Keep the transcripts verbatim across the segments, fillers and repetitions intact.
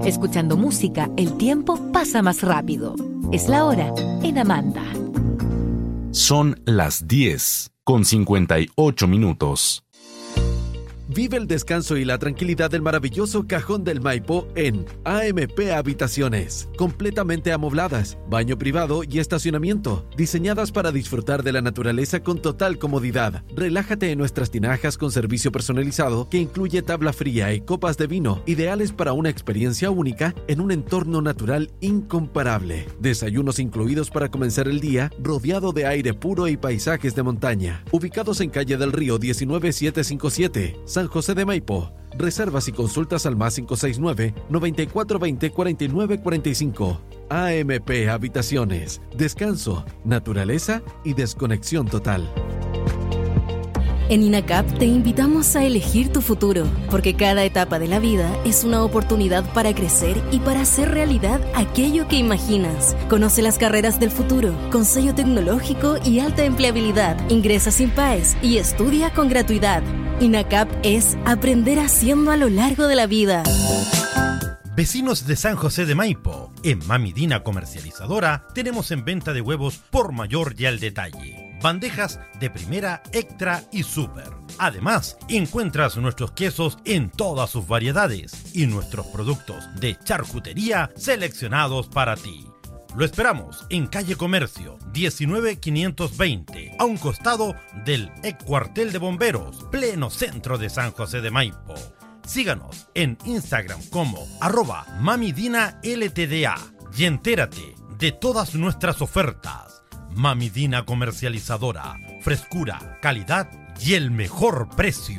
Escuchando música, el tiempo pasa más rápido. Es la hora en Amanda. Son las diez con cincuenta y ocho minutos. Vive el descanso y la tranquilidad del maravilloso Cajón del Maipo en A M P Habitaciones, completamente amobladas, baño privado y estacionamiento, diseñadas para disfrutar de la naturaleza con total comodidad. Relájate en nuestras tinajas con servicio personalizado que incluye tabla fría y copas de vino, ideales para una experiencia única en un entorno natural incomparable. Desayunos incluidos para comenzar el día, rodeado de aire puro y paisajes de montaña. Ubicados en Calle del Río diecinueve setecientos cincuenta y siete, San José de Maipo. Reservas y consultas al más cinco seis nueve, noventa y cuatro veinte, cuarenta y nueve cuarenta y cinco. A M P Habitaciones. Descanso, naturaleza y desconexión total. En INACAP te invitamos a elegir tu futuro, porque cada etapa de la vida es una oportunidad para crecer y para hacer realidad aquello que imaginas. Conoce las carreras del futuro, con sello tecnológico y alta empleabilidad. Ingresa sin P A E S y estudia con gratuidad. INACAP es aprender haciendo a lo largo de la vida. Vecinos de San José de Maipo, en Mami Dina Comercializadora tenemos en venta de huevos por mayor y al detalle. Bandejas de primera, extra y super. Además, encuentras nuestros quesos en todas sus variedades y nuestros productos de charcutería seleccionados para ti. Lo esperamos en Calle Comercio, diecinueve quinientos veinte, a un costado del ex cuartel de bomberos, pleno centro de San José de Maipo. Síganos en Instagram como arroba mamidina ltda y entérate de todas nuestras ofertas. Mami Dina Comercializadora, frescura, calidad y el mejor precio.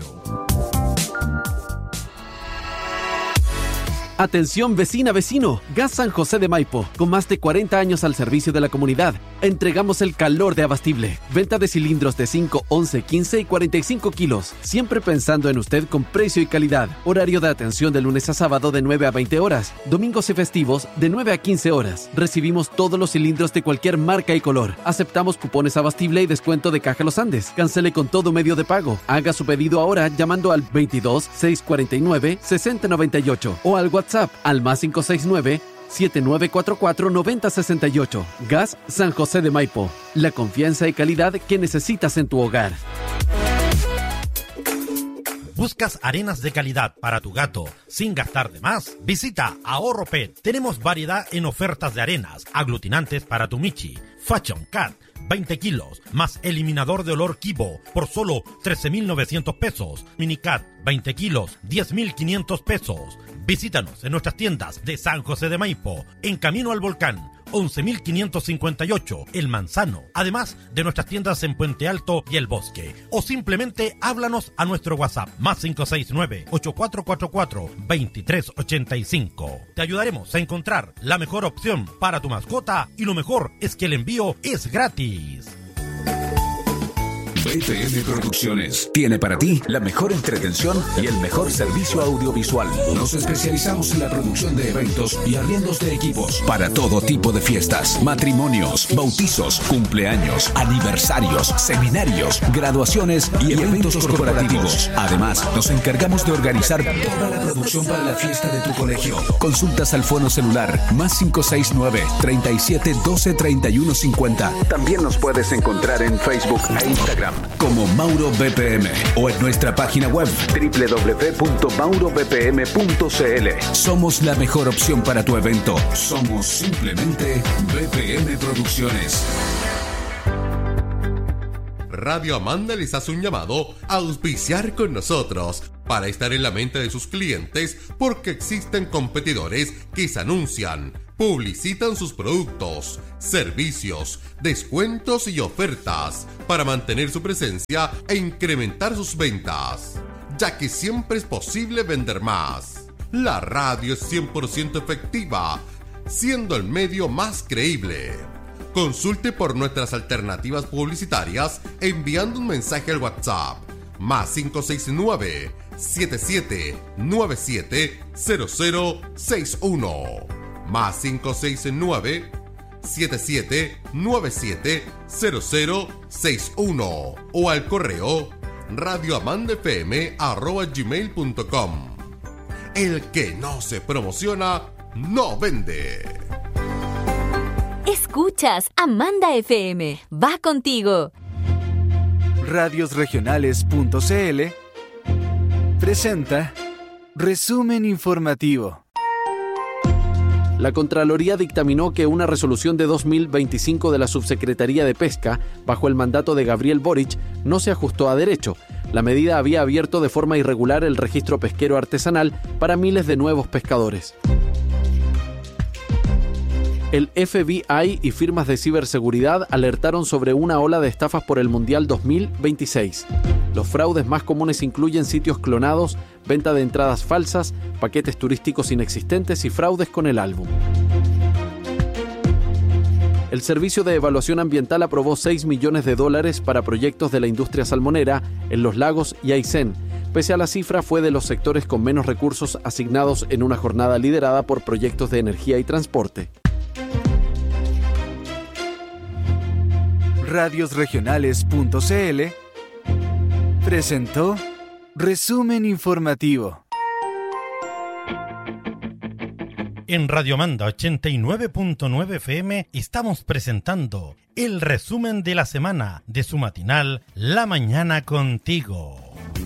Atención vecina, vecino, Gas San José de Maipo, con más de cuarenta años al servicio de la comunidad. Entregamos el calor de Abastible. Venta de cilindros de cinco, once, quince y cuarenta y cinco kilos. Siempre pensando en usted con precio y calidad. Horario de atención de lunes a sábado de nueve a veinte horas. Domingos y festivos de nueve a quince horas. Recibimos todos los cilindros de cualquier marca y color. Aceptamos cupones Abastible y descuento de Caja Los Andes. Cancele con todo medio de pago. Haga su pedido ahora llamando al veintidós, seiscientos cuarenta y nueve, sesenta noventa y ocho o al WhatsApp al más cinco seis nueve, siete nueve cuatro cuatro, nueve cero seis ocho. Gas San José de Maipo. La confianza y calidad que necesitas en tu hogar. ¿Buscas arenas de calidad para tu gato sin gastar de más? Visita Ahorro Pet. Tenemos variedad en ofertas de arenas, aglutinantes para tu Michi, Fashion Cat, veinte kilos, más eliminador de olor Kibo por solo trece mil novecientos pesos. Minicat, veinte kilos, diez mil quinientos pesos. Visítanos en nuestras tiendas de San José de Maipo, en Camino al Volcán, once mil quinientos cincuenta y ocho, El Manzano, además de nuestras tiendas en Puente Alto y El Bosque. O simplemente háblanos a nuestro WhatsApp, más cinco seis nueve, ocho cuatro cuatro cuatro, dos tres ocho cinco. Te ayudaremos a encontrar la mejor opción para tu mascota y lo mejor es que el envío es gratis. B P M Producciones tiene para ti la mejor entretención y el mejor servicio audiovisual. Nos especializamos en la producción de eventos y arriendos de equipos para todo tipo de fiestas, matrimonios, bautizos, cumpleaños, aniversarios, seminarios, graduaciones y eventos corporativos. Además, nos encargamos de organizar toda la producción para la fiesta de tu colegio. Consultas al fono celular más cinco seis nueve, treinta y siete, doce, treinta y uno cincuenta. También nos puedes encontrar en Facebook e Instagram como Mauro B P M o en nuestra página web doble u doble u doble u punto mauro b p m punto c l. Somos la mejor opción para tu evento. Somos simplemente B P M Producciones. Radio Amanda les hace un llamado a auspiciar con nosotros para estar en la mente de sus clientes, porque existen competidores que se anuncian, publicitan sus productos, servicios, descuentos y ofertas para mantener su presencia e incrementar sus ventas, ya que siempre es posible vender más. La radio es cien por ciento efectiva, siendo el medio más creíble. Consulte por nuestras alternativas publicitarias enviando un mensaje al WhatsApp más cinco seis nueve, siete siete nueve siete, cero cero seis uno más cinco seis nueve, siete siete nueve siete, cero cero seis uno o al correo radioamandafm arroba gmail punto com. El que no se promociona no vende. Escuchas Amanda F M. Va contigo. Radiosregionales.cl presenta Resumen Informativo. La Contraloría dictaminó que una resolución de dos mil veinticinco de la Subsecretaría de Pesca, bajo el mandato de Gabriel Boric, no se ajustó a derecho. La medida había abierto de forma irregular el registro pesquero artesanal para miles de nuevos pescadores. El F B I y firmas de ciberseguridad alertaron sobre una ola de estafas por el Mundial dos mil veintiséis. Los fraudes más comunes incluyen sitios clonados, venta de entradas falsas, paquetes turísticos inexistentes y fraudes con el álbum. El Servicio de Evaluación Ambiental aprobó seis millones de dólares para proyectos de la industria salmonera en Los Lagos y Aysén. Pese a la cifra, fue de los sectores con menos recursos asignados en una jornada liderada por proyectos de energía y transporte. Radiosregionales.cl presentó Resumen Informativo. En Radio Amanda ochenta y nueve punto nueve F M estamos presentando el resumen de la semana de su matinal La Mañana Contigo.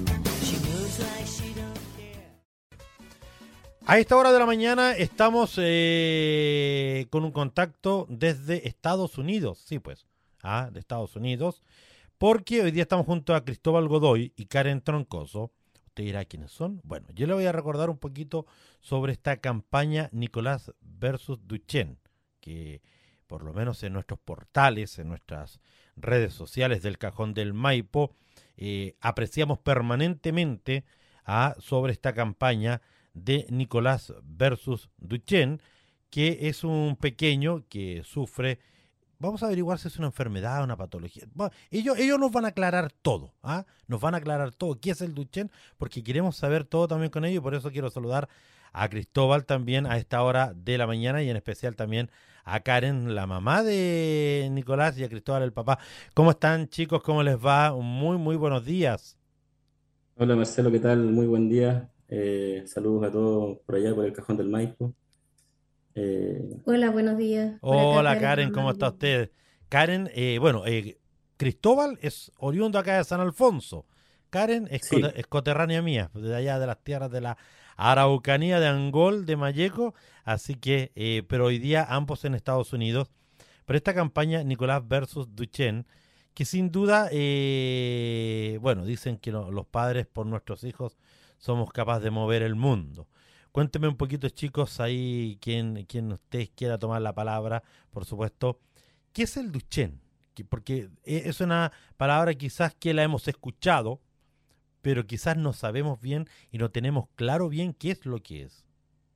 A esta hora de la mañana estamos eh, con un contacto desde Estados Unidos, sí pues, ah, de Estados Unidos, porque hoy día estamos junto a Cristóbal Godoy y Karen Troncoso. ¿Usted dirá quiénes son? Bueno, yo le voy a recordar un poquito sobre esta campaña Nicolás versus Duchenne, que por lo menos en nuestros portales, en nuestras redes sociales del Cajón del Maipo, eh, apreciamos permanentemente ah, sobre esta campaña de Nicolás versus Duchenne, que es un pequeño que sufre. Vamos a averiguar si es una enfermedad, una patología. Bueno, ellos, ellos nos van a aclarar todo, ¿ah? Nos van a aclarar todo. ¿Qué es el Duchenne? Porque queremos saber todo también con ellos y por eso quiero saludar a Cristóbal también a esta hora de la mañana y en especial también a Karen, la mamá de Nicolás, y a Cristóbal, el papá. ¿Cómo están, chicos? ¿Cómo les va? Muy, muy buenos días. Hola Marcelo, ¿qué tal? Muy buen día. Eh, saludos a todos por allá, por el Cajón del Maipo. Eh, Hola, buenos días. Hola Karen, ¿cómo está usted? Karen, eh, bueno, eh, Cristóbal es oriundo acá de San Alfonso. Karen es, Sí. cote- es coterránea mía, de allá de las tierras de la Araucanía de Angol, de Malleco, así que, eh, pero hoy día ambos en Estados Unidos. Pero esta campaña Nicolás versus Duchenne, que sin duda, eh, bueno, dicen que no- los padres por nuestros hijos somos capaces de mover el mundo. Cuénteme un poquito, chicos, ahí quien, quien ustedes quiera tomar la palabra, por supuesto. ¿Qué es el Duchenne? Que- Porque e- es una palabra quizás que la hemos escuchado, pero quizás no sabemos bien y no tenemos claro bien qué es lo que es.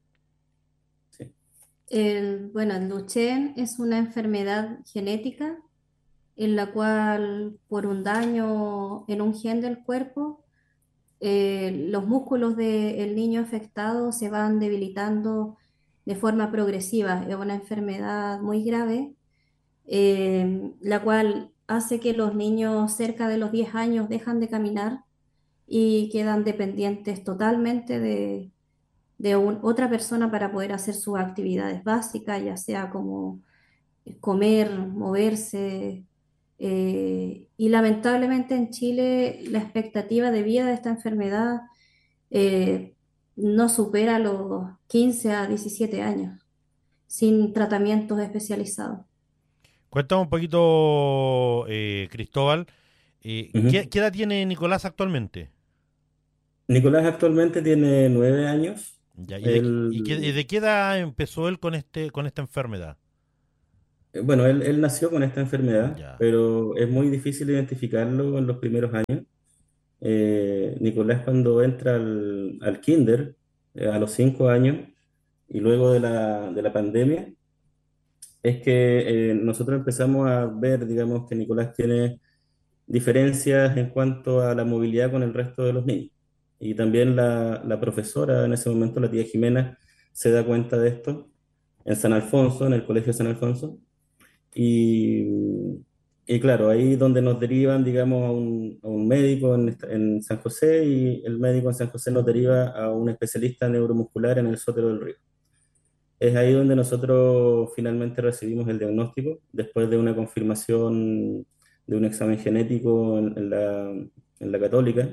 El, bueno, el Duchenne es una enfermedad genética en la cual por un daño en un gen del cuerpo, eh, los músculos del niño afectado se van debilitando de forma progresiva. Es una enfermedad muy grave, eh, la cual hace que los niños cerca de los diez años dejan de caminar y quedan dependientes totalmente de, de un- otra persona para poder hacer sus actividades básicas, ya sea como comer, moverse. Eh, y lamentablemente en Chile la expectativa de vida de esta enfermedad eh, no supera los quince a diecisiete años, sin tratamientos especializados. Cuéntame un poquito, eh, Cristóbal, eh, Ujú. ¿qué, qué edad tiene Nicolás actualmente? Nicolás actualmente tiene nueve años. Ya, ¿y, de, Él, y qué- y de qué edad empezó él con este, con esta enfermedad? eh, bueno, él, él nació con esta enfermedad, Ya. pero es muy difícil identificarlo en los primeros años. Eh, Nicolás cuando entra al, al kinder eh, a los cinco años y luego de la, de la pandemia, es que eh, nosotros empezamos a ver, digamos, que Nicolás tiene diferencias en cuanto a la movilidad con el resto de los niños. Y también la, la profesora en ese momento, la tía Jimena, se da cuenta de esto en San Alfonso, en el Colegio San Alfonso. Y, y claro, ahí donde nos derivan, digamos, a un, a un médico en, esta- en San José, y el médico en San José nos deriva a un especialista neuromuscular en el Sotero del Río. Es ahí donde nosotros finalmente recibimos el diagnóstico, después de una confirmación de un examen genético en, en la, en la Católica.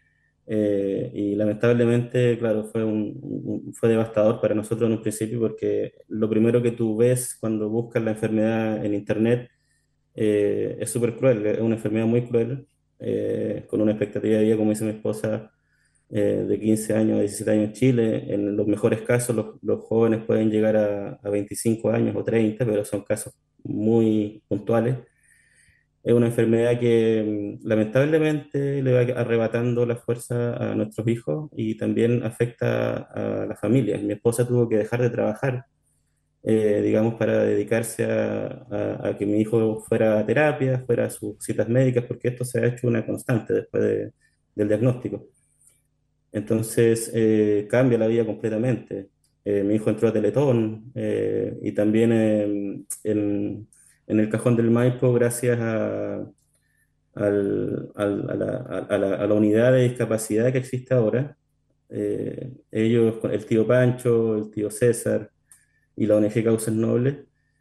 Eh, y lamentablemente, claro, fue, un, un- fue devastador para nosotros en un principio porque lo primero que tú ves cuando buscas la enfermedad en internet eh, es súper cruel, es una enfermedad muy cruel, eh, con una expectativa de vida, como dice mi esposa, eh, de quince años a diecisiete años en Chile. En los mejores casos, los, los jóvenes pueden llegar a, a veinticinco años o treinta, pero son casos muy puntuales. Es una enfermedad que mm, lamentablemente le va arrebatando la fuerza a nuestros hijos y también afecta a la familia. Mi esposa tuvo que dejar de trabajar, eh, digamos, para dedicarse a, a- a que mi hijo fuera a terapia, fuera a sus citas médicas, porque esto se ha hecho una constante después de- del diagnóstico. Entonces, eh, cambia la vida completamente. Eh, mi hijo entró a Teletón, eh, y también eh, en, en el Cajón del Maipo, gracias a, al- al- a la, a la- a la unidad de discapacidad que existe ahora. Eh, ellos, el tío Pancho, el tío César y la O N G Causas Nobles,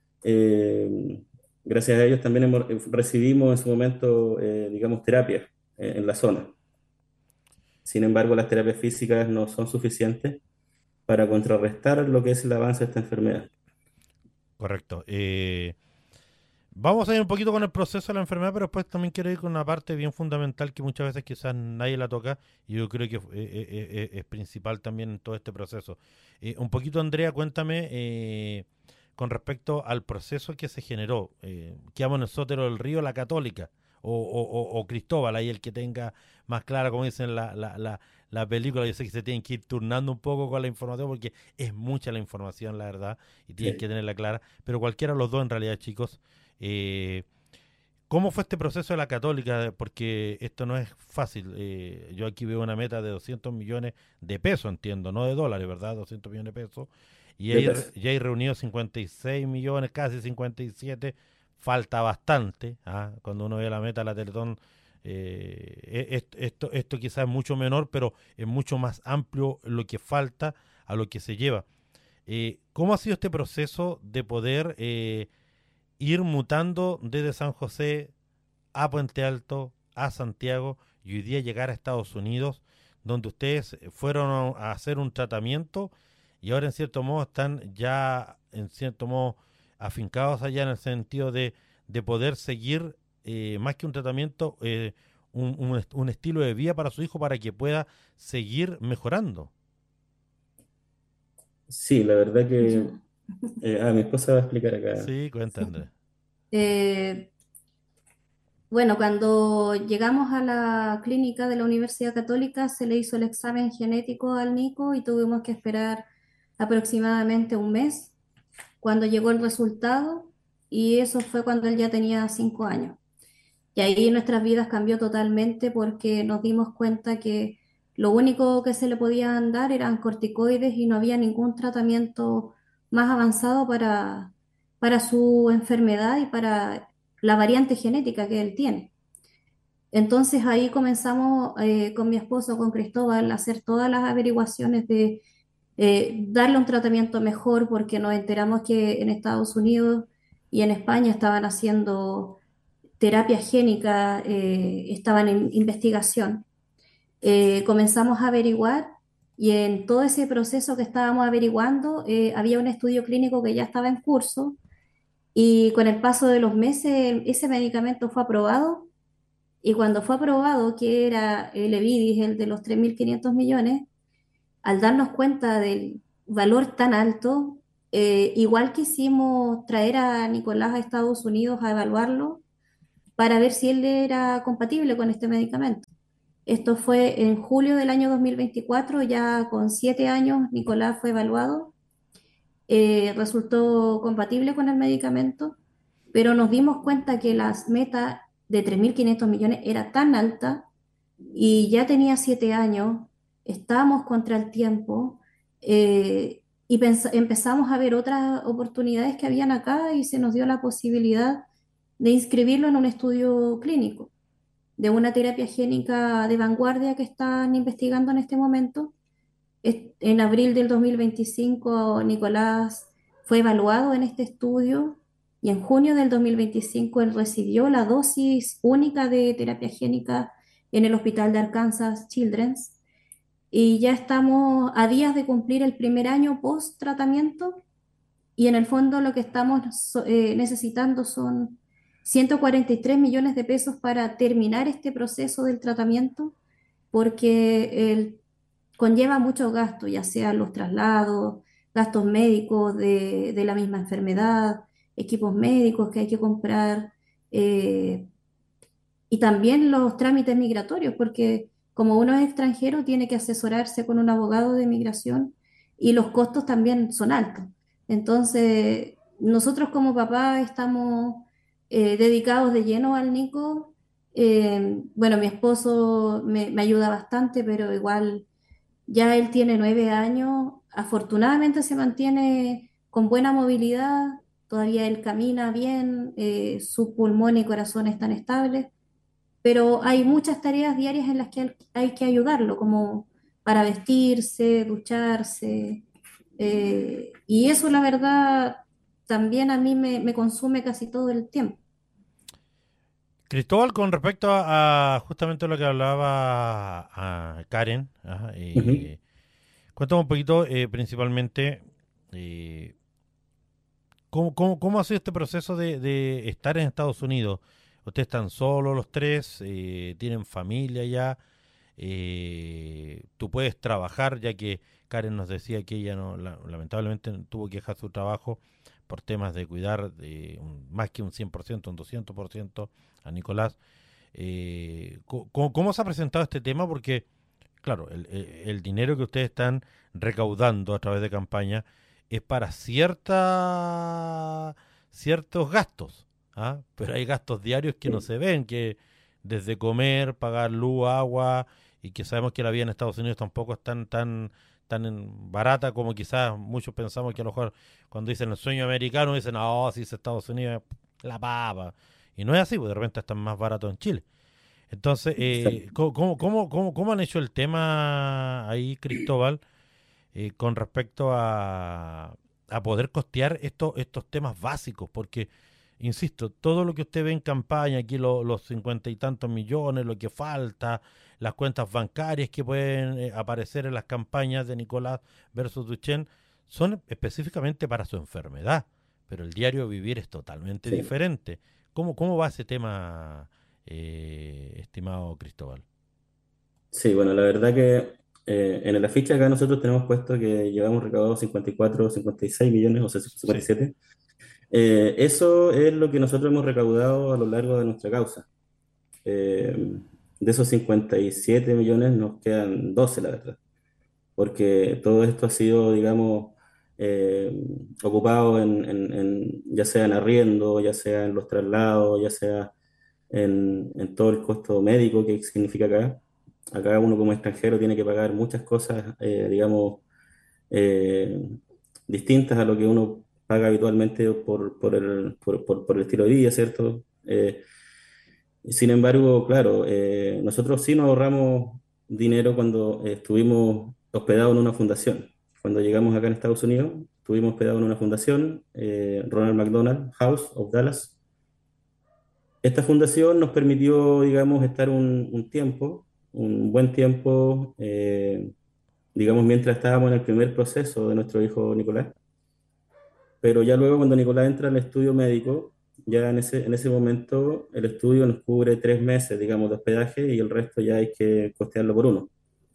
eh, gracias a ellos también hemos- recibimos en su momento, eh, digamos, terapias eh, en la zona. Sin embargo, las terapias físicas no son suficientes para contrarrestar lo que es el avance de esta enfermedad. Correcto. Eh, vamos a ir un poquito con el proceso de la enfermedad, pero después también quiero ir con una parte bien fundamental que muchas veces quizás nadie la toca y yo creo que eh, eh, eh, es principal también en todo este proceso. Eh, un poquito, Andrea, cuéntame eh, con respecto al proceso que se generó. Eh, quedamos en el Sótero del Río, la Católica, o, o, o- o Cristóbal, ahí el que tenga más clara, como dicen la, la, la, la película. Yo sé que se tienen que ir turnando un poco con la información porque es mucha la información, la verdad, y tienen Sí. que tenerla clara, pero cualquiera de los dos en realidad, chicos. eh, ¿Cómo fue este proceso de la Católica? Porque esto no es fácil. Eh, yo aquí veo una meta de doscientos millones de pesos, entiendo, no de dólares, ¿verdad? doscientos millones de pesos. Y De hay, re- peso. y hay reunidos cincuenta y seis millones, casi cincuenta y siete. Falta bastante. ¿Ah? Cuando uno ve la meta de la Teletón, eh, e- est- esto, esto quizás es mucho menor, pero es mucho más amplio lo que falta a lo que se lleva. Eh, ¿Cómo ha sido este proceso de poder eh, ir mutando desde San José a Puente Alto, a Santiago y hoy día llegar a Estados Unidos, donde ustedes fueron a hacer un tratamiento y ahora en cierto modo están ya en cierto modo afincados allá en el sentido de, de poder seguir eh, más que un tratamiento, eh, un, un, est- un estilo de vida para su hijo para que pueda seguir mejorando? Sí, la verdad Yo, que eh, ah, mi esposa va a explicar acá. Sí, cuenta sí. Andrés. Eh, bueno, cuando llegamos a la clínica de la Universidad Católica se le hizo el examen genético al Nico y tuvimos que esperar aproximadamente un mes cuando llegó el resultado y eso fue cuando él ya tenía cinco años. Y ahí nuestras vidas cambió totalmente porque nos dimos cuenta que lo único que se le podían dar eran corticoides y no había ningún tratamiento más avanzado para, para su enfermedad y para la variante genética que él tiene. Entonces ahí comenzamos eh, con mi esposo, con Cristóbal, a hacer todas las averiguaciones de eh, darle un tratamiento mejor porque nos enteramos que en Estados Unidos y en España estaban haciendo terapia génica, eh, estaban en investigación. Eh, comenzamos a averiguar y en todo ese proceso que estábamos averiguando eh, había un estudio clínico que ya estaba en curso y con el paso de los meses ese medicamento fue aprobado y cuando fue aprobado, que era el Evidis, el de los tres mil quinientos millones, al darnos cuenta del valor tan alto, eh, igual quisimos traer a Nicolás a Estados Unidos a evaluarlo para ver si él era compatible con este medicamento. Esto fue en julio del año dos mil veinticuatro, ya con siete años, Nicolás fue evaluado, eh, resultó compatible con el medicamento, pero nos dimos cuenta que las metas de tres mil quinientos millones era tan alta y ya tenía siete años, estábamos contra el tiempo eh, y empezamos a ver otras oportunidades que habían acá y se nos dio la posibilidad de inscribirlo en un estudio clínico de una terapia génica de vanguardia que están investigando en este momento. En abril del dos mil veinticinco, Nicolás fue evaluado en este estudio y en junio del dos mil veinticinco él recibió la dosis única de terapia génica en el Hospital de Arkansas Children's y ya estamos a días de cumplir el primer año post tratamiento y en el fondo lo que estamos eh, necesitando son ciento cuarenta y tres millones de pesos para terminar este proceso del tratamiento porque el conlleva muchos gastos, ya sean los traslados, gastos médicos de, de la misma enfermedad, equipos médicos que hay que comprar, eh, y también los trámites migratorios, porque como uno es extranjero, tiene que asesorarse con un abogado de migración y los costos también son altos. Entonces, nosotros como papá estamos eh, dedicados de lleno al Nico. Eh, bueno, mi esposo me, me ayuda bastante, pero igual ya él tiene nueve años, afortunadamente se mantiene con buena movilidad, todavía él camina bien, eh, su pulmón y corazón están estables, pero hay muchas tareas diarias en las que hay que ayudarlo, como para vestirse, ducharse, eh, y eso la verdad también a mí me, me consume casi todo el tiempo. Cristóbal, con respecto a, a justamente lo que hablaba a Karen, ajá, eh, Ujú. cuéntame un poquito, eh, principalmente, eh, ¿cómo, cómo, cómo ha sido este proceso de, de estar en Estados Unidos? ¿Ustedes están solos los tres? Eh, ¿tienen familia ya? Eh, ¿tú puedes trabajar? Ya que Karen nos decía que ella no, la- lamentablemente tuvo que dejar su trabajo por temas de cuidar de un- más que un cien por ciento, un doscientos por ciento a Nicolás. Eh, co- co- ¿Cómo se ha presentado este tema? Porque, claro, el, el- el dinero que ustedes están recaudando a través de campaña es para cierta, ciertos gastos, ¿ah? Pero hay gastos diarios que no Sí, se ven, que desde comer, pagar luz, agua, y que sabemos que la vida en Estados Unidos tampoco es tan, tan, tan en- barata como quizás muchos pensamos que a lo mejor cuando dicen el sueño americano dicen, oh, si es Estados Unidos, la papa. Y no es así, pues de repente están más baratos en Chile. Entonces, exacto. eh, ¿cómo, cómo, cómo, cómo- cómo han hecho el tema ahí, Cristóbal, eh, con respecto a, a poder costear estos, estos temas básicos? Porque, insisto, todo lo que usted ve en campaña, aquí lo- los cincuenta y tantos millones, lo que falta, las cuentas bancarias que pueden eh, aparecer en las campañas de Nicolás versus Duchenne, son específicamente para su enfermedad, pero el diario vivir es totalmente Sí. diferente. ¿Cómo, cómo va ese tema, eh, estimado Cristóbal? Sí, bueno, la verdad que eh, en la ficha acá nosotros tenemos puesto que llevamos recaudado cincuenta y cuatro, cincuenta y seis millones, o sea, Sí, cincuenta y siete. Eh, eso es lo que nosotros hemos recaudado a lo largo de nuestra causa. Eh, de esos cincuenta y siete millones nos quedan doce, la verdad, porque todo esto ha sido, digamos, eh, ocupado en, en- en- ya sea en arriendo, ya sea en los traslados, ya sea en, en todo el costo médico que significa acá. Acá uno como extranjero tiene que pagar muchas cosas, eh, digamos, eh, distintas a lo que uno paga habitualmente por, por el, por, por- por el estilo de vida, ¿cierto? Eh, sin embargo, claro, eh, nosotros sí nos ahorramos dinero cuando eh, estuvimos hospedados en una fundación. Cuando llegamos acá en Estados Unidos, estuvimos hospedados en una fundación, eh, Ronald McDonald House of Dallas. Esta fundación nos permitió, digamos, estar un, un tiempo, un buen tiempo, eh, digamos, mientras estábamos en el primer proceso de nuestro hijo Nicolás. Pero ya luego cuando Nicolás entra al estudio médico, ya en ese, en ese momento el estudio nos cubre tres meses, digamos, de hospedaje y el resto ya hay que costearlo por uno.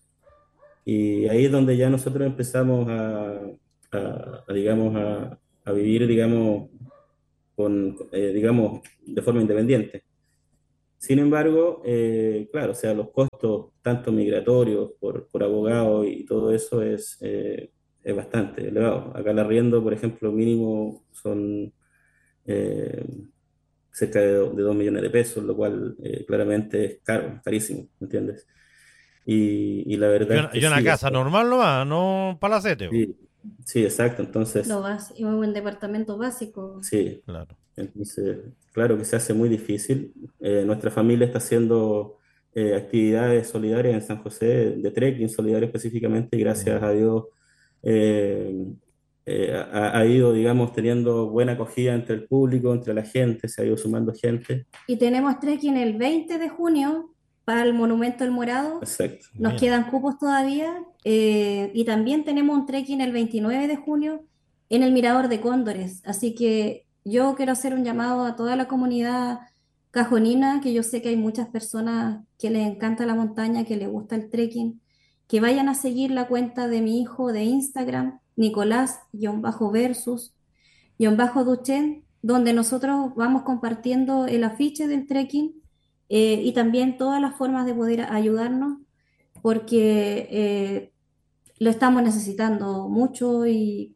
Y ahí es donde ya nosotros empezamos a, a- a, digamos, a, a vivir, digamos, con, eh, digamos, de forma independiente. Sin embargo, eh, claro, o sea, los costos, tanto migratorios por, por abogado y todo eso es, eh, es bastante elevado. Acá el arriendo, por ejemplo, mínimo son eh, cerca de, do- de dos millones de pesos, lo cual eh, claramente es caro, carísimo, ¿me entiendes? Y, y la y verdad es una, que y una sí, o casa sea, normal nomás, no un palacete, po. sí, sí, exacto, Lo entonces, bas- y un departamento básico. sí, Claro. entonces, claro que se hace muy difícil. Eh, nuestra familia está haciendo eh, actividades solidarias en San José, de trekking solidario específicamente, y gracias a Dios eh, eh, ha, ha ido, digamos, teniendo buena acogida entre el público, entre la gente, se ha ido sumando gente. Y tenemos trekking el veinte de junio para el Monumento del Morado. Exacto. Nos Mira. quedan cupos todavía. eh, y también tenemos un trekking el veintinueve de junio en el Mirador de Cóndores. Así que yo quiero hacer un llamado a toda la comunidad cajonina, que yo sé que hay muchas personas que les encanta la montaña, que les gusta el trekking, que vayan a seguir la cuenta de mi hijo de Instagram, Nicolás-versus bajo Duchen, donde nosotros vamos compartiendo el afiche del trekking, eh, y también todas las formas de poder ayudarnos, porque eh, lo estamos necesitando mucho y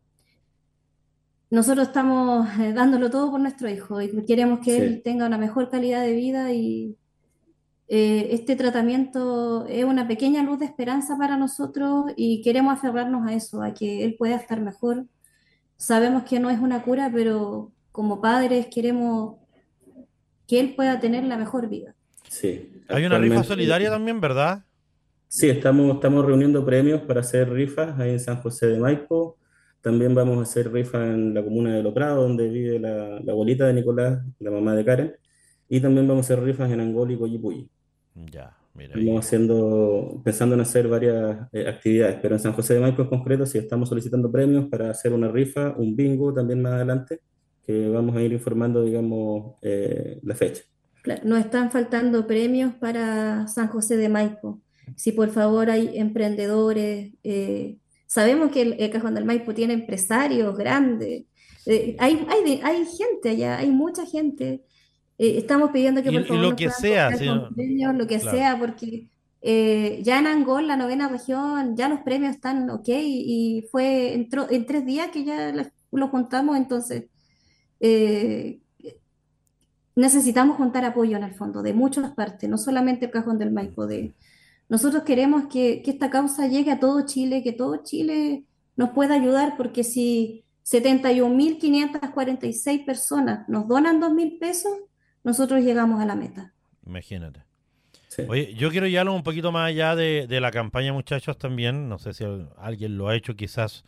nosotros estamos eh, dándolo todo por nuestro hijo y queremos que él Sí. tenga una mejor calidad de vida, y eh, este tratamiento es una pequeña luz de esperanza para nosotros y queremos aferrarnos a eso, a que él pueda estar mejor. Sabemos que no es una cura, pero como padres queremos que él pueda tener la mejor vida. Sí, Hay una rifa actualmente- solidaria también, ¿verdad? Sí, estamos, estamos reuniendo premios para hacer rifas ahí en San José de Maipo. También vamos a hacer rifas en la comuna de Lo Prado, donde vive la, la abuelita de Nicolás, la mamá de Karen. Y también vamos a hacer rifas en Angol y Coyipulli. Ya, mira ahí. Estamos haciendo, pensando en hacer varias eh, actividades, pero en San José de Maipo en concreto sí estamos solicitando premios para hacer una rifa, un bingo también más adelante, que vamos a ir informando, digamos, eh, la fecha. Claro, nos están faltando premios para San José de Maipo. Si por favor hay emprendedores, eh, sabemos que el, el Cajón del Maipo tiene empresarios grandes, eh, hay, hay, de- hay gente allá, hay mucha gente. Eh, estamos pidiendo que Y, por y favor lo nos que puedan sea, cooperar sí, con no- premios, lo que claro. sea, porque eh, ya en Angol, la novena región, ya los premios están ok, y fue en, tro- en tres días que ya los los juntamos, entonces eh, necesitamos juntar apoyo en el fondo, de muchas partes, no solamente el Cajón del Maipo. De, nosotros queremos que, que esta causa llegue a todo Chile, que todo Chile nos pueda ayudar, porque si setenta y un mil quinientas cuarenta y seis personas nos donan dos mil pesos, nosotros llegamos a la meta. Imagínate. Sí. Oye, yo quiero llevarlo un poquito más allá de, de la campaña, muchachos, también. No sé si al- alguien lo ha hecho quizás,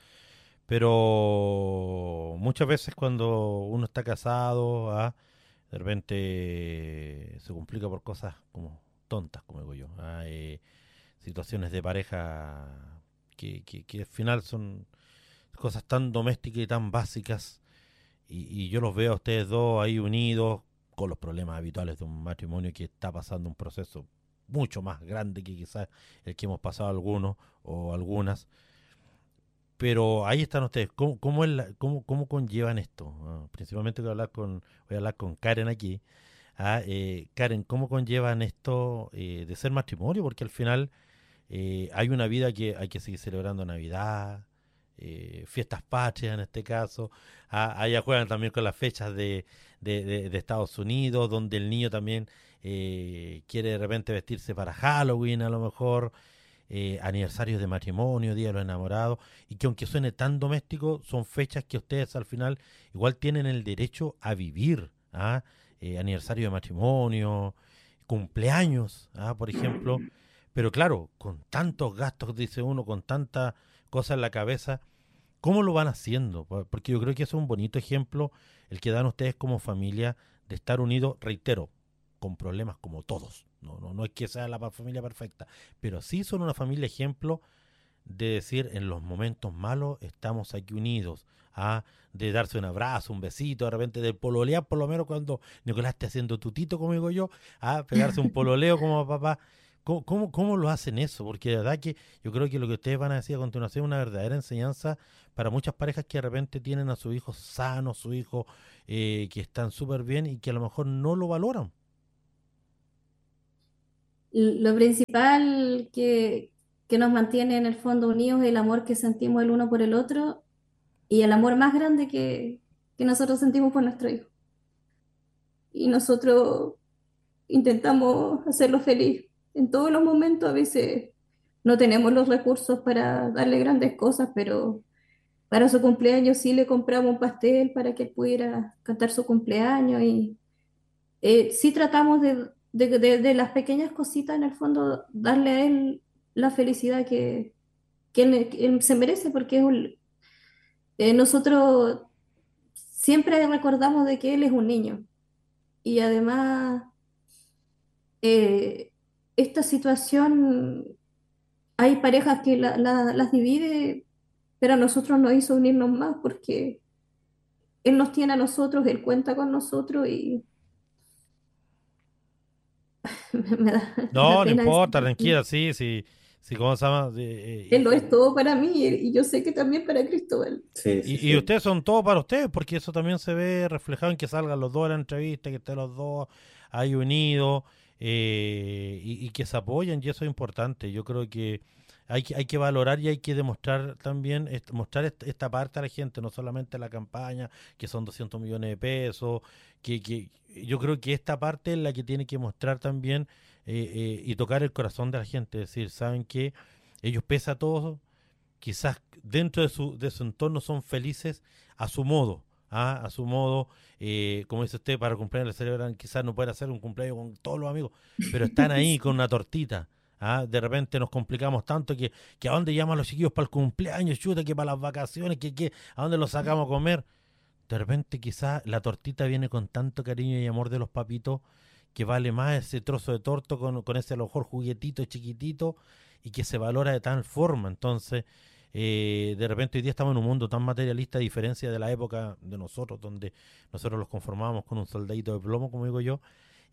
pero muchas veces cuando uno está casado, ah, de repente se complica por cosas como tontas, como digo yo. ah, eh, situaciones de pareja que, que, que al final son cosas tan domésticas y tan básicas. Y, y yo los veo a ustedes dos ahí unidos con los problemas habituales de un matrimonio que está pasando un proceso mucho más grande que quizás el que hemos pasado algunos o algunas. Pero ahí están ustedes. ¿Cómo, cómo, es la- cómo, cómo conllevan esto? Ah, principalmente voy a hablar con, voy a hablar con Karen aquí. Ah, eh, Karen, ¿cómo conllevan esto eh, de ser matrimonio? Porque al final eh, hay una vida que hay que seguir celebrando Navidad, eh, fiestas patrias en este caso. Ah, allá juegan también con las fechas de, de, de- de Estados Unidos, donde el niño también eh, quiere de repente vestirse para Halloween a lo mejor, eh, aniversarios de matrimonio, Día de los Enamorados, y que aunque suene tan doméstico, son fechas que ustedes al final igual tienen el derecho a vivir. ¿ah? Eh, aniversario de matrimonio, cumpleaños, ¿ah? por ejemplo. Pero claro, con tantos gastos, dice uno, con tanta cosa en la cabeza, ¿cómo lo van haciendo? Por- Porque yo creo que eso es un bonito ejemplo, el que dan ustedes como familia, de estar unidos, reitero, con problemas como todos. No, no, no es que sea la pa- familia perfecta, pero sí son una familia ejemplo de decir, en los momentos malos estamos aquí unidos, ¿ah? De darse un abrazo, un besito, de repente de pololear, por lo menos cuando Nicolás esté haciendo tutito, como digo yo, a pegarse un pololeo como papá. ¿Cómo, cómo, cómo lo hacen eso? Porque de verdad que yo creo que lo que ustedes van a decir a continuación es una verdadera enseñanza para muchas parejas que de repente tienen a su hijo sano, su hijo eh, que están súper bien y que a lo mejor no lo valoran. Lo principal que, que nos mantiene en el fondo unidos es el amor que sentimos el uno por el otro, y el amor más grande que, que nosotros sentimos por nuestro hijo. Y nosotros intentamos hacerlo feliz en todos los momentos. A veces no tenemos los recursos para darle grandes cosas, pero para su cumpleaños sí le compramos un pastel para que él pudiera cantar su cumpleaños, y eh, sí tratamos de, de, de- de las pequeñas cositas, en el fondo, darle a él la felicidad que, que él, que él se merece, porque es un- eh, nosotros siempre recordamos de que él es un niño. Y además, eh, esta situación, hay parejas que la- la- las divide, pero a nosotros nos hizo unirnos más porque él nos tiene a nosotros, él cuenta con nosotros y me da, me da No, no pena decir importa, que tranquila, sí, sí, sí, ¿cómo se llama? Eh, él lo eh, es todo para mí y, y yo sé que también para Cristóbal. Sí, sí, Y, y sí. ustedes son todo para ustedes, porque eso también se ve reflejado en que salgan los dos a la entrevista, que estén los dos ahí unidos, eh, y, y que se apoyen, y eso es importante. Yo creo que hay que, hay que valorar y hay que demostrar también, est- mostrar est- esta parte a la gente, no solamente la campaña, que son doscientos millones de pesos, que, que yo creo que esta parte es la que tiene que mostrar también, eh, eh, y tocar el corazón de la gente, es decir, saben que ellos pese a todo, quizás dentro de su, de su entorno son felices a su modo, ¿ah? A su modo, eh, como dice usted, para cumpleaños le celebran, quizás no pueden hacer un cumpleaños con todos los amigos, pero están ahí con una tortita. ¿Ah? De repente nos complicamos tanto que, que a dónde llaman los chiquillos para el cumpleaños, chuta, que para las vacaciones, que, que a dónde los sacamos a comer. De repente quizás la tortita viene con tanto cariño y amor de los papitos que vale más ese trozo de torto con, con ese a lo mejor juguetito chiquitito y que se valora de tal forma. Entonces, eh, de repente hoy día estamos en un mundo tan materialista a diferencia de la época de nosotros, donde nosotros los conformábamos con un soldadito de plomo, como digo yo,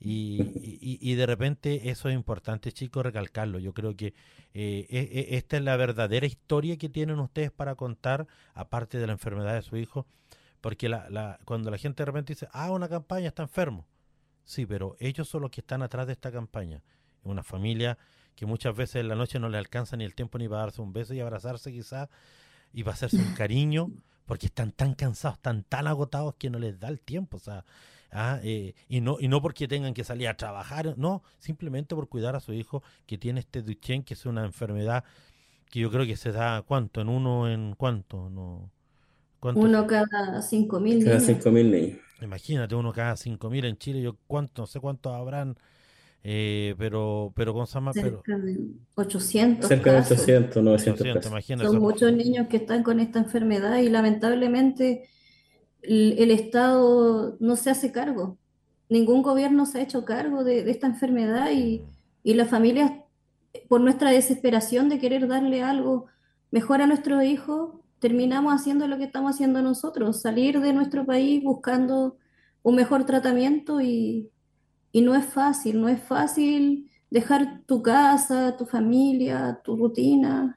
y, y, y de repente eso es importante, chicos, recalcarlo. Yo creo que eh, e- e- esta es la verdadera historia que tienen ustedes para contar, aparte de la enfermedad de su hijo, porque la, la, cuando la gente de repente dice, ah, una campaña está enfermo. Sí, pero ellos son los que están atrás de esta campaña. Una familia que muchas veces en la noche no le alcanza ni el tiempo ni para darse un beso y abrazarse quizás y para hacerse un cariño, porque están tan cansados, están tan agotados que no les da el tiempo. O sea, ah, eh, y, no, y no porque tengan que salir a trabajar, no, simplemente por cuidar a su hijo que tiene este Duchenne, que es una enfermedad que yo creo que se da, ¿cuánto? ¿En uno, en cuánto? No, ¿cuánto se- Uno cada cinco mil Cada niños. cinco mil niños. Imagínate, uno cada cinco mil en Chile, yo cuánto, no sé cuántos habrán, eh, pero, pero con Sama, pero Cerca de ochocientos Cerca de casos. ochocientos, novecientos ochocientos, casos. imagínate Son eso. muchos niños que están con esta enfermedad y lamentablemente el, el Estado no se hace cargo. Ningún gobierno se ha hecho cargo de, de esta enfermedad y, y las familias, por nuestra desesperación de querer darle algo mejor a nuestros hijos, terminamos haciendo lo que estamos haciendo nosotros, salir de nuestro país buscando un mejor tratamiento y, y no es fácil, no es fácil dejar tu casa, tu familia, tu rutina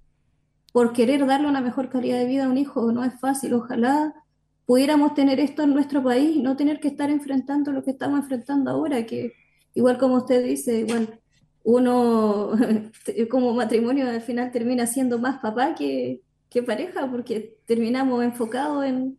por querer darle una mejor calidad de vida a un hijo. No es fácil. Ojalá pudiéramos tener esto en nuestro país y no tener que estar enfrentando lo que estamos enfrentando ahora, que igual como usted dice, igual uno como matrimonio al final termina siendo más papá que, que pareja, porque terminamos enfocados en,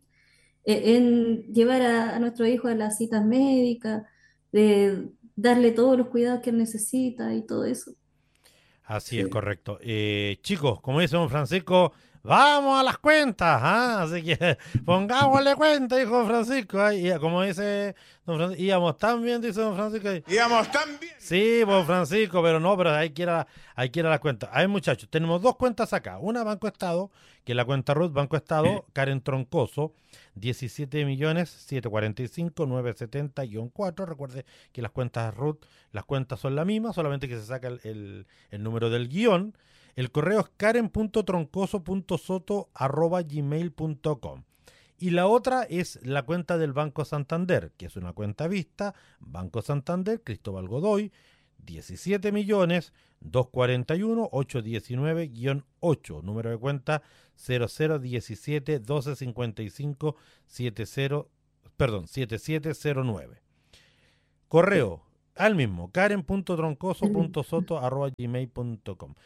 en llevar a, a nuestro hijo a las citas médicas, de darle todos los cuidados que él necesita y todo eso. Así es, Sí. correcto. Eh, chicos, como dice don Francisco, vamos a las cuentas, ¿ah? Así que pongámosle cuenta, dijo don Francisco. ¿Ah? Y como dice don Francisco, íbamos tan bien, dice don Francisco. Íbamos tan bien. Sí, don Francisco, pero no, pero hay que ir a, hay que ir a las cuentas. A ver, muchachos, tenemos dos cuentas acá. Una Banco Estado, que es la cuenta Ruth, Banco Estado, Karen Troncoso, diecisiete millones setecientos cuarenta y cinco mil novecientos setenta guión cuatro. Recuerde que las cuentas Ruth, las cuentas son las mismas, solamente que se saca el, el, el número del guión. El correo es karen punto troncoso punto soto arroba gmail punto com. Y la otra es la cuenta del Banco Santander, que es una cuenta vista, Banco Santander, Cristóbal Godoy, diecisiete millones doscientos cuarenta y uno mil ochocientos diecinueve guión ocho, número de cuenta cero cero diecisiete doce cincuenta y cinco setenta, perdón, setenta y siete cero nueve. Correo al mismo, karen punto troncoso punto soto arroba gmail punto com.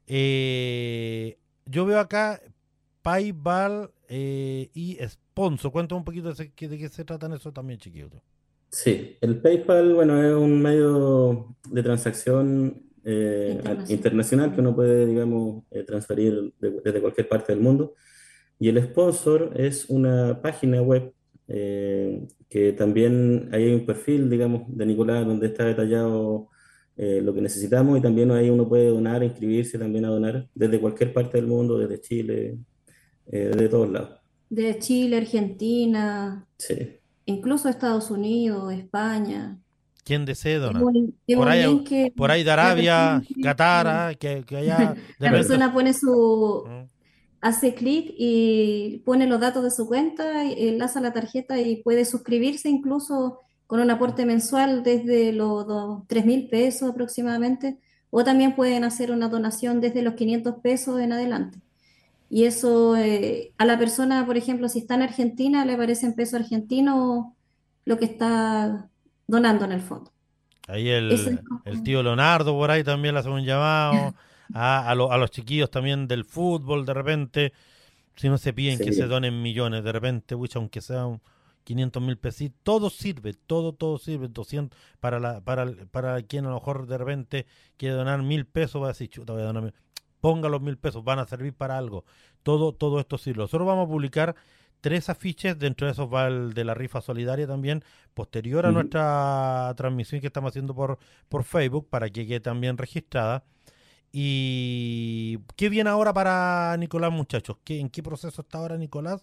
Eh, yo veo acá PayPal eh, y Sponsor. Cuéntame un poquito de, qué- de qué se tratan eso también, chiquillos. Sí, el PayPal, bueno, es un medio de transacción eh, a- Internacional. internacional que uno puede, digamos, eh, transferir de- desde cualquier parte del mundo. Y el sponsor es una página web eh, que también ahí hay un perfil, digamos, de Nicolás donde está detallado eh, lo que necesitamos y también ahí uno puede donar, inscribirse también a donar desde cualquier parte del mundo, desde Chile, eh, de todos lados. De Chile, Argentina, Sí, incluso Estados Unidos, España. ¿Quién desee Es donar? un, es Por un ahí, link que por ahí de la persona, Arabia, Qatar, sí, ah, que, que allá de la repente. persona pone su, ¿Mm? hace clic y pone los datos de su cuenta, y enlaza la tarjeta y puede suscribirse incluso con un aporte mensual desde los dos- tres mil pesos aproximadamente, o también pueden hacer una donación desde los quinientos pesos en adelante. Y eso eh, a la persona, por ejemplo, si está en Argentina, le aparece en peso argentino lo que está donando en el fondo. Ahí Ese es el, el como- tío Leonardo por ahí también le hace un llamado. A, a, lo- a los chiquillos también del fútbol, de repente, si no se piden que se sí. donen millones, de repente, pucha, aunque sean quinientos mil pesitos, todo sirve, todo, todo sirve. doscientos para la, para, el- para quien a lo mejor de repente quiere donar mil pesos, va a decir, chuta, voy a donar mil. Ponga los mil pesos, van a servir para algo. Todo, todo esto sirve. Nosotros vamos a publicar tres afiches, dentro de esos va el de la rifa solidaria también, posterior a Ujú. nuestra transmisión que estamos haciendo por, por Facebook, para que quede también registrada. ¿Y qué viene ahora para Nicolás, muchachos? ¿Qué, ¿En qué proceso está ahora Nicolás?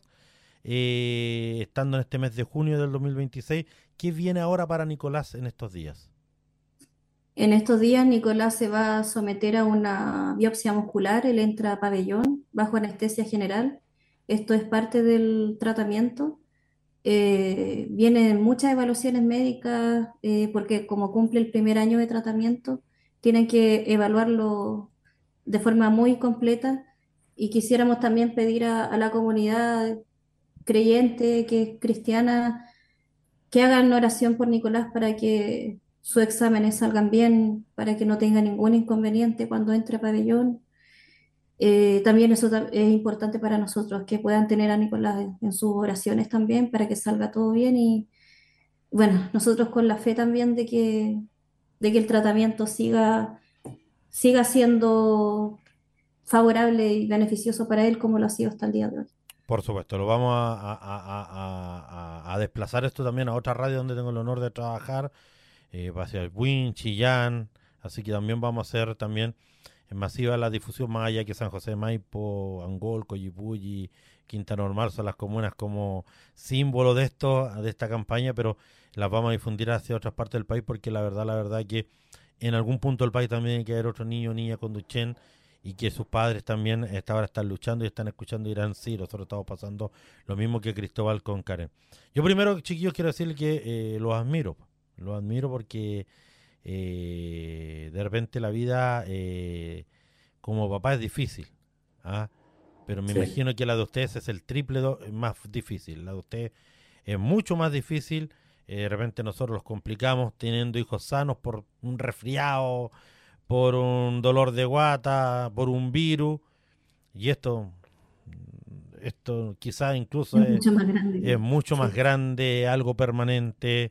Eh, estando en este mes de junio del dos mil veintiséis, ¿qué viene ahora para Nicolás en estos días? En estos días, Nicolás se va a someter a una biopsia muscular. Él entra a pabellón bajo anestesia general. Esto es parte del tratamiento. Eh, vienen muchas evaluaciones médicas eh, porque como cumple el primer año de tratamiento, tienen que evaluarlo de forma muy completa y quisiéramos también pedir a, a la comunidad creyente, que es cristiana, que hagan oración por Nicolás para que sus exámenes salgan bien, para que no tenga ningún inconveniente cuando entre a pabellón. Eh, también eso ta- es importante para nosotros, que puedan tener a Nicolás en, en sus oraciones también para que salga todo bien y bueno, nosotros con la fe también de que, de que el tratamiento siga, siga siendo favorable y beneficioso para él como lo ha sido hasta el día de hoy. Por supuesto, lo vamos a, a- a- a- a- a desplazar esto también a otra radio donde tengo el honor de trabajar, eh, va a ser Buin, Chillán, así que también vamos a hacer también en masiva la difusión más allá que San José de Maipo, Angol, Coyipulli, Quinta Normal son las comunas como símbolo de esto, de esta campaña, pero las vamos a difundir hacia otras partes del país porque la verdad, la verdad que en algún punto del país también hay que haber otro niño o niña con Duchenne y que sus padres también esta hora están luchando y están escuchando y dirán, sí, nosotros estamos pasando lo mismo que Cristóbal con Karen. Yo primero, chiquillos, quiero decirle que eh, los admiro, los admiro porque eh, de repente la vida eh, como papá es difícil, ¿ah? Pero me Sí. imagino que la de ustedes es el triple do- más difícil, la de ustedes es mucho más difícil, eh, de repente nosotros los complicamos teniendo hijos sanos por un resfriado, por un dolor de guata, por un virus, y esto, esto quizás incluso Es es, mucho más grande es que mucho más sí. grande, algo permanente.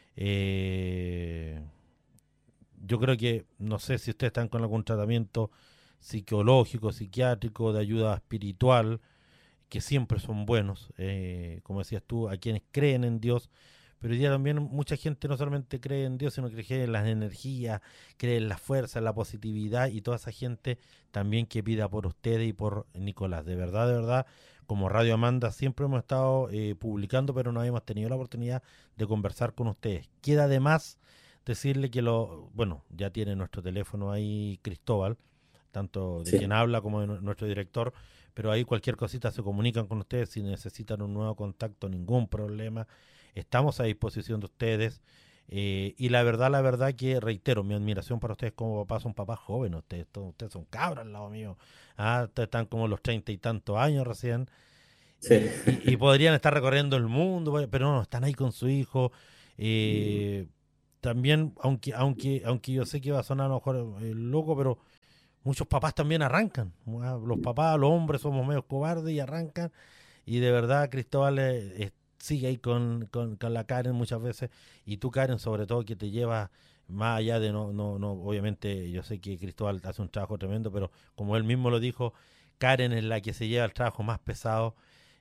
eh, yo creo que, no sé si ustedes están con algún tratamiento psicológico, psiquiátrico, de ayuda espiritual, que siempre son buenos, eh, como decías tú, a quienes creen en Dios, pero hoy día también mucha gente no solamente cree en Dios, sino que cree en las energías, cree en la fuerza, en la positividad, y toda esa gente también que pida por ustedes y por Nicolás. De verdad, de verdad, como Radio Amanda siempre hemos estado eh, publicando, pero no habíamos tenido la oportunidad de conversar con ustedes. Queda además decirle que lo, bueno, ya tiene nuestro teléfono ahí Cristóbal, tanto de quien Sí. habla como de nu- nuestro director, pero ahí cualquier cosita se comunican con ustedes si necesitan un nuevo contacto, ningún problema. Estamos a disposición de ustedes. eh, y la verdad, la verdad que reitero, mi admiración para ustedes como papás, son papás jóvenes, ustedes, todos ustedes son cabras al lado mío. Ah, ustedes están como los treinta y tantos años recién. Sí. Y, y- y podrían estar recorriendo el mundo, pero no, están ahí con su hijo. eh, también, aunque, aunque, aunque yo sé que va a sonar a lo mejor eh, loco, pero muchos papás también arrancan. ¿No? Los papás, los hombres somos medio cobardes y arrancan. Y de verdad, Cristóbal eh, eh, sigue ahí con, con, con la Karen muchas veces. Y tú, Karen, sobre todo, que te llevas más allá de no, no, no, obviamente yo sé que Cristóbal hace un trabajo tremendo, pero como él mismo lo dijo, Karen es la que se lleva el trabajo más pesado.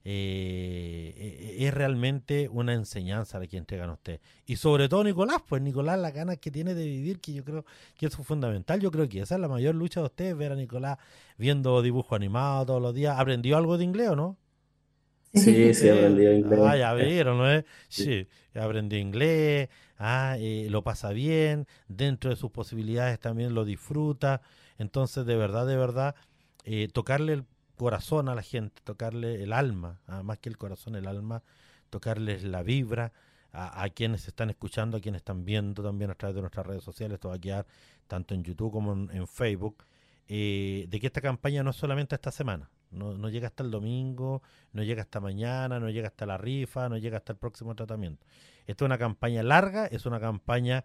eh, es realmente una enseñanza la que entregan ustedes. Y sobre todo Nicolás, pues Nicolás, las ganas que tiene de vivir, que yo creo que eso es fundamental. Yo creo que esa es la mayor lucha de ustedes, ver a Nicolás viendo dibujos animados todos los días. ¿Aprendió algo de inglés o no? Sí, sí, aprendí inglés. Ah, ya vieron, ¿no es? Sí, aprendió inglés, ah, eh, lo pasa bien, dentro de sus posibilidades también lo disfruta. Entonces, de verdad, de verdad, eh, tocarle el corazón a la gente, tocarle el alma, ah, más que el corazón, el alma, tocarles la vibra a, a quienes están escuchando, a quienes están viendo también a través de nuestras redes sociales. Esto va a quedar tanto en YouTube como en, en Facebook. Eh, de que esta campaña no es solamente esta semana, no, no llega hasta el domingo, no llega hasta mañana, no llega hasta la rifa, no llega hasta el próximo tratamiento. Esta es una campaña larga, es una campaña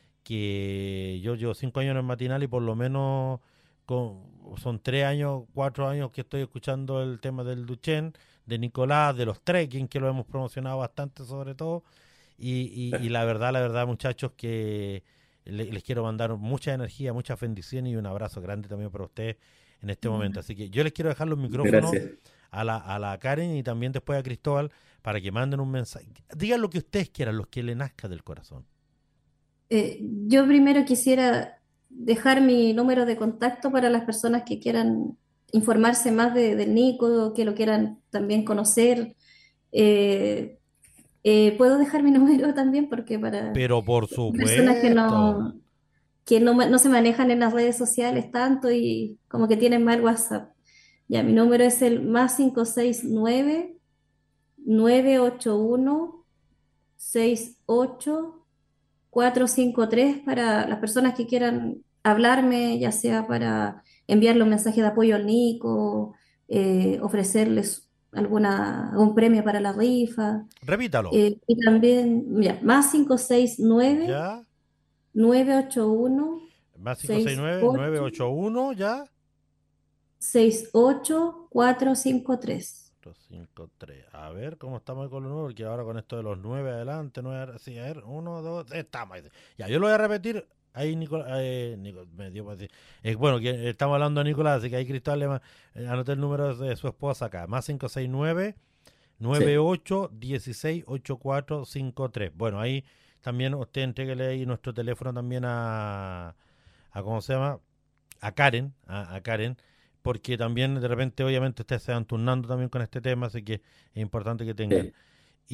que yo llevo cinco años en el matinal y por lo menos con, son tres años, cuatro años que estoy escuchando el tema del Duchenne, de Nicolás, de los trekking, que lo hemos promocionado bastante sobre todo, y, y, y la verdad, la verdad muchachos que les quiero mandar mucha energía, muchas bendiciones y un abrazo grande también para ustedes en este momento. Así que yo les quiero dejar los micrófonos a la, a la Karen y también después a Cristóbal para que manden un mensaje. Digan lo que ustedes quieran, los que le nazca del corazón. Eh, yo primero quisiera dejar mi número de contacto para las personas que quieran informarse más de, del Nico, que lo quieran también conocer. Eh, Eh, ¿puedo dejar mi número también? Porque para Pero por personas que supuesto. no, que no, ma- no se manejan en las redes sociales tanto y como que tienen mal WhatsApp. Ya, mi número es el más cinco seis nueve, nueve ocho uno, seis ocho cuatro cinco tres para las personas que quieran hablarme, ya sea para enviarle un mensaje de apoyo al Nico, eh, ofrecerles alguna, algún premio para la rifa. Repítalo. Eh, y también, mira, más cinco seis nueve, ¿Ya? nueve ocho uno, Más cinco seis nueve, nueve ocho uno, ¿ya? seis ocho cuatro cinco tres. cuatro cinco tres. A ver cómo estamos con los nueve, porque ahora con esto de los nueve adelante, nueve, sí, a ver, uno, dos, estamos ahí. Ya, yo lo voy a repetir. Ahí Nicolás, eh, Nico, me dio para decir. Eh, bueno, que estamos hablando de Nicolás, así que ahí Cristóbal le ma- eh, anoté el número de su esposa acá. Más cinco seis nueve, nueve ocho uno seis ocho cuatro cinco tres. Bueno, ahí también usted entréguele ahí nuestro teléfono también a, a ¿cómo se llama? A Karen, a, a Karen, porque también de repente obviamente ustedes se van turnando también con este tema, así que es importante que tengan. Sí.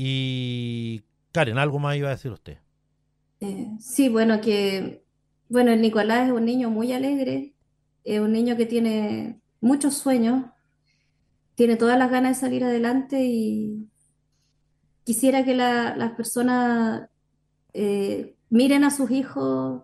Y Karen, algo más iba a decir usted. Eh, sí, bueno, que, bueno, el Nicolás es un niño muy alegre, es un niño que tiene muchos sueños, tiene todas las ganas de salir adelante y quisiera que la- las personas eh, miren a sus hijos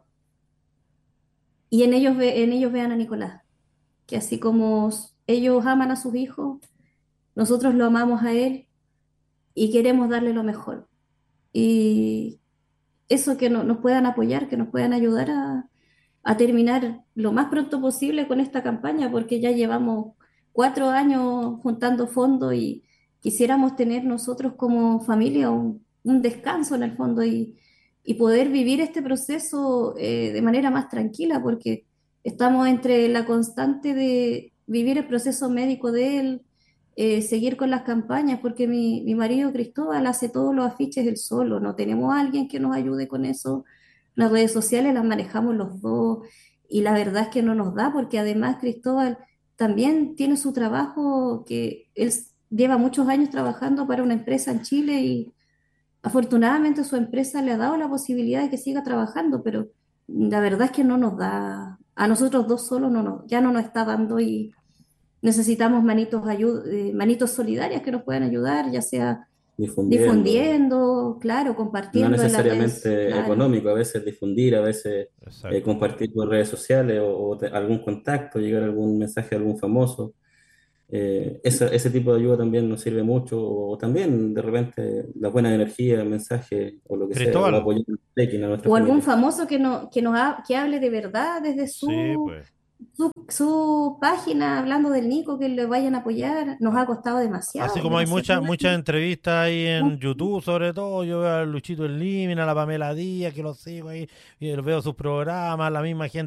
y en ellos, ve- en ellos vean a Nicolás, que así como s- ellos aman a sus hijos, nosotros lo amamos a él y queremos darle lo mejor. Y eso, que no- nos puedan apoyar, que nos puedan ayudar a, a terminar lo más pronto posible con esta campaña, porque ya llevamos cuatro años juntando fondos y quisiéramos tener nosotros como familia un, un descanso en el fondo y, y poder vivir este proceso eh, de manera más tranquila, porque estamos entre la constante de vivir el proceso médico de él, eh, seguir con las campañas, porque mi, mi marido Cristóbal hace todos los afiches él solo, no tenemos a alguien que nos ayude con eso. Las redes sociales las manejamos los dos y la verdad es que no nos da porque además Cristóbal también tiene su trabajo, que él s- lleva muchos años trabajando para una empresa en Chile y afortunadamente su empresa le ha dado la posibilidad de que siga trabajando, pero la verdad es que no nos da, a nosotros dos solos no nos, ya no nos está dando y necesitamos manitos, ayu- eh, manitos solidarias que nos puedan ayudar, ya sea Difundiendo, difundiendo, claro, no compartiendo en las redes, necesariamente claro. económico, a veces difundir, a veces eh, Exacto. compartir por redes sociales o, o te- algún contacto, llegar algún mensaje a algún famoso. Eh, esa- ese tipo de ayuda también nos sirve mucho, o también de repente la buena energía, el mensaje o lo que sea, o Cristóbal. apoyar a trekking, a nuestra O algún familia. famoso que, no, que, nos ha- que hable de verdad desde Sí, su, pues. su, su página, hablando del Nico, que le vayan a apoyar. Nos ha costado demasiado, Así como hay demasiado. muchas muchas entrevistas ahí en YouTube, sobre todo, yo veo a Luchito El Límina, a la Pamela Díaz, que lo sigo ahí, y veo sus programas, la misma gente